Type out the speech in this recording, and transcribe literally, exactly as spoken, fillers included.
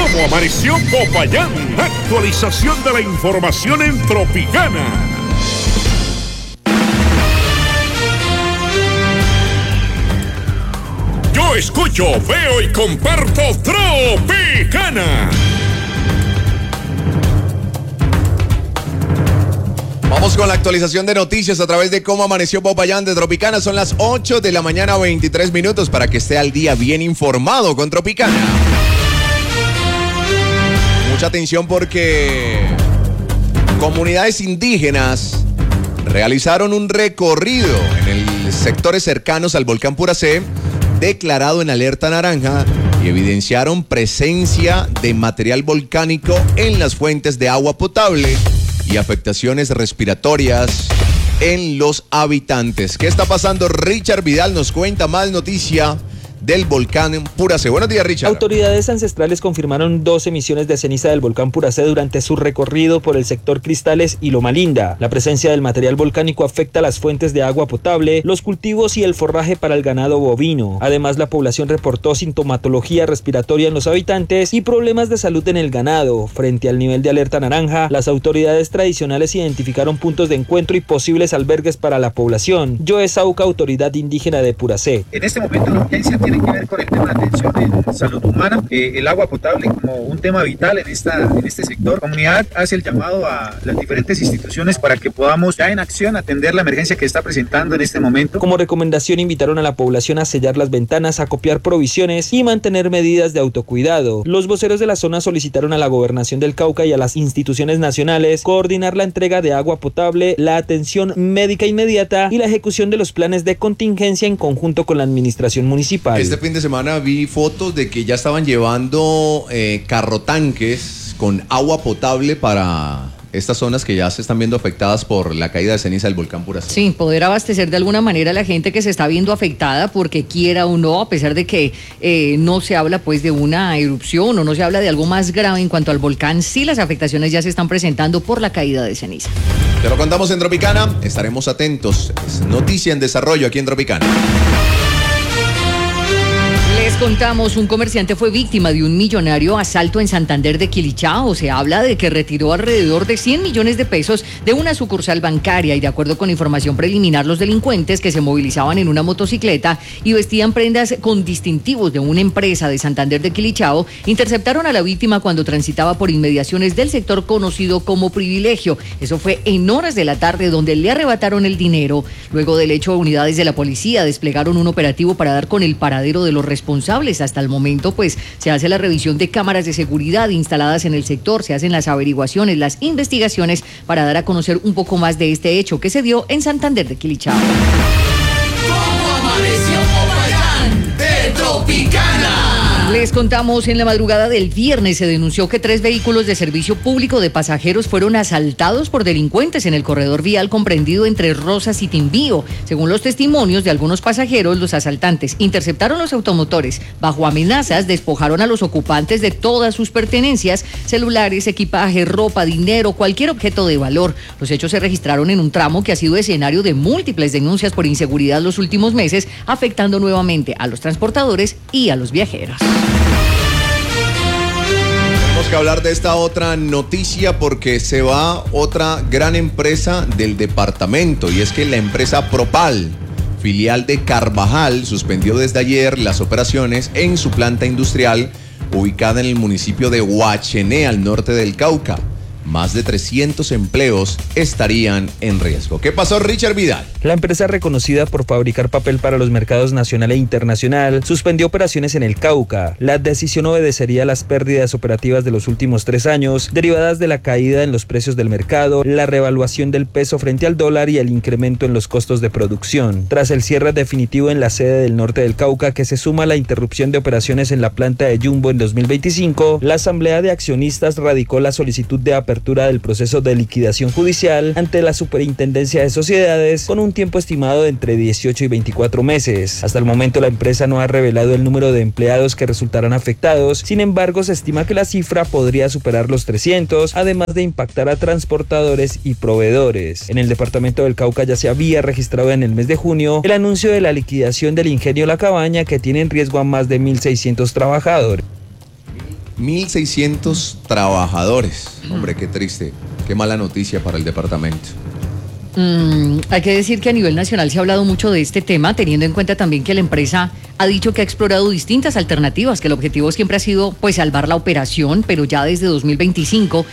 ¿Cómo amaneció Popayán? Actualización de la información en Tropicana. Yo escucho, veo y comparto Tropicana. Vamos con la actualización de noticias a través de Cómo Amaneció Popayán de Tropicana. Son las ocho de la mañana, veintitrés minutos, para que esté al día bien informado con Tropicana. Mucha atención porque comunidades indígenas realizaron un recorrido en los sectores cercanos al volcán Puracé, declarado en alerta naranja, y evidenciaron presencia de material volcánico en las fuentes de agua potable y afectaciones respiratorias en los habitantes. ¿Qué está pasando? Richard Vidal nos cuenta más noticia del volcán Puracé. Buenos días, Richard. Autoridades ancestrales confirmaron dos emisiones de ceniza del volcán Puracé durante su recorrido por el sector Cristales y Loma Linda. La presencia del material volcánico afecta las fuentes de agua potable, los cultivos y el forraje para el ganado bovino. Además, la población reportó sintomatología respiratoria en los habitantes y problemas de salud en el ganado. Frente al nivel de alerta naranja, las autoridades tradicionales identificaron puntos de encuentro y posibles albergues para la población. Joe Sauca, autoridad indígena de Puracé. En este momento la urgencia tiene que ver con el tema de atención en salud humana, eh, el agua potable como un tema vital en, esta, en este sector. La comunidad hace el llamado a las diferentes instituciones para que podamos ya en acción atender la emergencia que está presentando en este momento. Como recomendación, invitaron a la población a sellar las ventanas, acopiar provisiones y mantener medidas de autocuidado. Los voceros de la zona solicitaron a la Gobernación del Cauca y a las instituciones nacionales coordinar la entrega de agua potable, la atención médica inmediata y la ejecución de los planes de contingencia en conjunto con la administración municipal. Este fin de semana vi fotos de que ya estaban llevando eh, carrotanques con agua potable para estas zonas que ya se están viendo afectadas por la caída de ceniza del volcán Puracé. Sí, poder abastecer de alguna manera a la gente que se está viendo afectada, porque quiera o no, a pesar de que eh, no se habla pues de una erupción o no se habla de algo más grave en cuanto al volcán, sí las afectaciones ya se están presentando por la caída de ceniza. Te lo contamos en Tropicana, estaremos atentos. Es noticia en desarrollo aquí en Tropicana. Les contamos, un comerciante fue víctima de un millonario asalto en Santander de Quilichao. Se habla de que retiró alrededor de cien millones de pesos de una sucursal bancaria y, de acuerdo con información preliminar, los delincuentes, que se movilizaban en una motocicleta y vestían prendas con distintivos de una empresa de Santander de Quilichao, interceptaron a la víctima cuando transitaba por inmediaciones del sector conocido como Privilegio. Eso fue en horas de la tarde, donde le arrebataron el dinero. Luego del hecho, unidades de la policía desplegaron un operativo para dar con el paradero de los responsables. Hasta el momento, pues, se hace la revisión de cámaras de seguridad instaladas en el sector, se hacen las averiguaciones, las investigaciones para dar a conocer un poco más de este hecho que se dio en Santander de Quilichao. ¿Cómo amaneció Popayán de Tropicana? Les contamos, en la madrugada del viernes se denunció que tres vehículos de servicio público de pasajeros fueron asaltados por delincuentes en el corredor vial comprendido entre Rosas y Timbío. Según los testimonios de algunos pasajeros, los asaltantes interceptaron los automotores, bajo amenazas despojaron a los ocupantes de todas sus pertenencias, celulares, equipaje, ropa, dinero, cualquier objeto de valor. Los hechos se registraron en un tramo que ha sido escenario de múltiples denuncias por inseguridad los últimos meses, afectando nuevamente a los transportadores y a los viajeros. Tenemos que hablar de esta otra noticia porque se va otra gran empresa del departamento, y es que la empresa Propal, filial de Carvajal, suspendió desde ayer las operaciones en su planta industrial ubicada en el municipio de Huachené, al norte del Cauca. Más de trescientos empleos estarían en riesgo. ¿Qué pasó, Richard Vidal? La empresa, reconocida por fabricar papel para los mercados nacional e internacional, suspendió operaciones en el Cauca. La decisión obedecería a las pérdidas operativas de los últimos tres años, derivadas de la caída en los precios del mercado, la revaluación del peso frente al dólar y el incremento en los costos de producción. Tras el cierre definitivo en la sede del norte del Cauca, que se suma a la interrupción de operaciones en la planta de Jumbo en dos mil veinticinco, la Asamblea de Accionistas radicó la solicitud de apertura del proceso de liquidación judicial ante la Superintendencia de Sociedades, con un tiempo estimado de entre dieciocho y veinticuatro meses. Hasta el momento, la empresa no ha revelado el número de empleados que resultarán afectados. Sin embargo, se estima que la cifra podría superar los trescientos, además de impactar a transportadores y proveedores. En el departamento del Cauca ya se había registrado en el mes de junio el anuncio de la liquidación del ingenio La Cabaña, que tiene en riesgo a más de mil seiscientos trabajadores. mil seiscientos trabajadores. Hombre, qué triste, qué mala noticia para el departamento. Mm, hay que decir que a nivel nacional se ha hablado mucho de este tema, teniendo en cuenta también que la empresa ha dicho que ha explorado distintas alternativas, que el objetivo siempre ha sido pues salvar la operación, pero ya desde dos mil veinticinco